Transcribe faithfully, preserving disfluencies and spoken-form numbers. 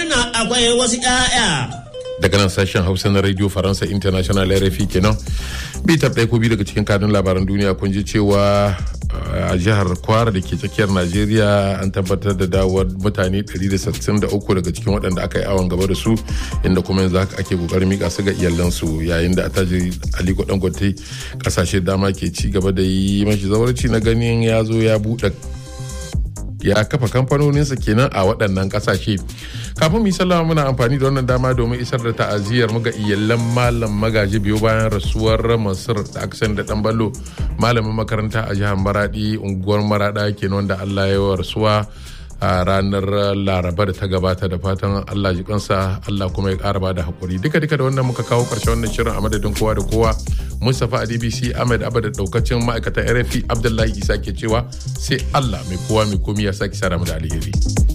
tuna akwai wasu 'ya'ya. Daga nan sashen Hausa na Radio Faransa International R F I kenan. Bi ta ɗaya ko biyu daga cikin kanun labaran duniya kun ji cewa a jihar Kwara da ke tsakiyar Najeriya an tabbatar da dawowar mutane ɗari da sittin da uku daga cikin waɗanda aka yi awon gaba da su, inda kuma yanzu haka ake kokarin mika su ga iyalansu, yayin da attajiri Aliko Dangote kasashe dama ke ci gaba da yi mashi zawarci na ganin ya zo ya buɗe ya kafa kamfanoninsa kenan a waɗannan ƙasashe. Kafin mu yi sallama muna amfani da wannan dama domin isar da ta'aziyar mu ga iyalan malam Magaji biyo bayan rasuwar Mansur da aka sani da Dan Bello, malamin makaranta a jihar Maradi, unguwar Marada kenan, wanda Allah ya yi rasuwa a ranar Laraba da ta gabata. Da fatan Allah ji kansa, Allah kuma ya ƙara ba da haƙuri. Duka duka da wannan muka kawo ƙarshen wannan shirin a madadin kowa da kowa. Mustapha a D B C, Ahmed Abba da daukacin ma'aikatan R F I, Abdullahi Isa ke cewa sai Allah mai kowa mai komi ya saki sara mu da alheri.